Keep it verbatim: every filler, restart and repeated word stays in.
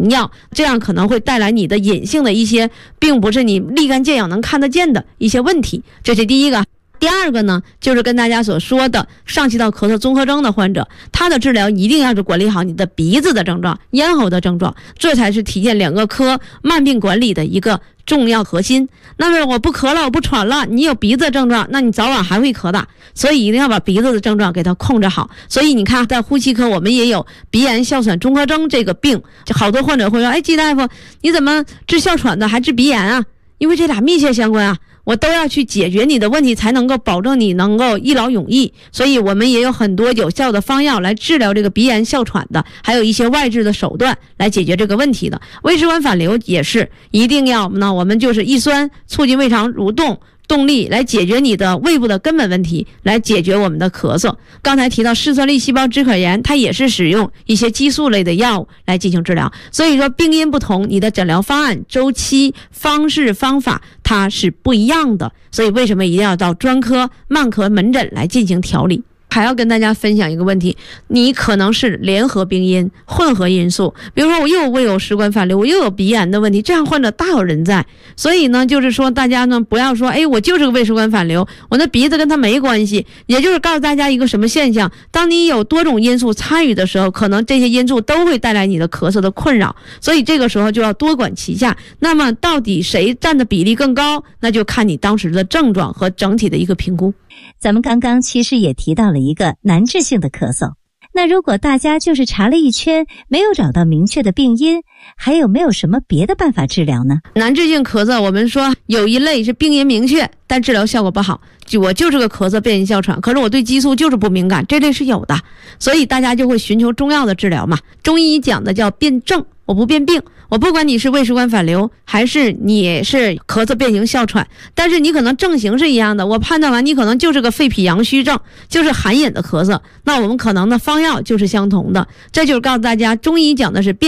停药，这样可能会带来你的隐性的一些并不是你立竿见影能看得见的一些问题，这是第一个。第二个呢，就是跟大家所说的上气道咳嗽综合征的患者，他的治疗一定要是管理好你的鼻子的症状、咽喉的症状，这才是体现两个科慢病管理的一个重要核心。那么我不咳了，我不喘了，你有鼻子症状，那你早晚还会咳的，所以一定要把鼻子的症状给它控制好。所以你看，在呼吸科我们也有鼻炎哮喘综合征这个病，好多患者会说，哎，季大夫，你怎么治哮喘的还治鼻炎啊？因为这俩密切相关啊，我都要去解决你的问题，才能够保证你能够一劳永逸。所以我们也有很多有效的方药来治疗这个鼻炎哮喘的，还有一些外治的手段来解决这个问题的。胃食管反流也是一定要呢，我们就是抑酸，促进胃肠蠕动动力，来解决你的胃部的根本问题，来解决我们的咳嗽。刚才提到嗜酸粒细胞支可炎，它也是使用一些激素类的药物来进行治疗。所以说病因不同，你的诊疗方案、周期、方式、方法它是不一样的，所以为什么一定要到专科慢咳门诊来进行调理。还要跟大家分享一个问题，你可能是联合病因、混合因素，比如说我又有胃有食管反流，我又有鼻炎的问题，这样患者大有人在。所以呢，就是说大家呢不要说，哎，我就是个胃食管反流，我那鼻子跟它没关系。也就是告诉大家一个什么现象，当你有多种因素参与的时候，可能这些因素都会带来你的咳嗽的困扰，所以这个时候就要多管齐下。那么到底谁占的比例更高，那就看你当时的症状和整体的一个评估。 咱们刚刚其实也提到了一个难治性的咳嗽，那如果大家就是查了一圈没有找到明确的病因，还有没有什么别的办法治疗呢？ 难治性咳嗽我们说有一类是病因明确但治疗效果不好，就我就是个咳嗽变性哮喘，可是我对激素就是不敏感，这类是有的，所以大家就会寻求中药的治疗嘛。中医讲的叫辨证，我不辨病，我不管你是胃食管反流还是你是咳嗽变形哮喘，但是你可能症型是一样的，我判断完你可能就是个肺脾阳虚症，就是寒饮的咳嗽，那我们可能的方药就是相同的。这就是告诉大家，中医讲的是辨